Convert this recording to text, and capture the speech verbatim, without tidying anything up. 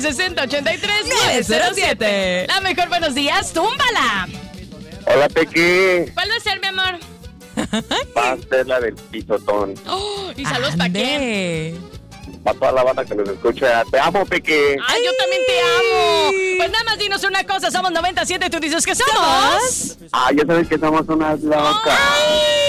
sesenta, ochenta y tres, nueve cero siete. La mejor buenos días, túmbala. Hola, Pequi. ¿Cuál va a ser, mi amor? Va a ser la del pisotón. Oh, ¿y saludos para quién? Para toda la banda que nos escucha. Te amo, Pequi. Ay, yo también te amo. Pues nada más dinos una cosa, somos noventa y siete, tú dices que somos. Ah, ya sabes que somos unas locas. Ay.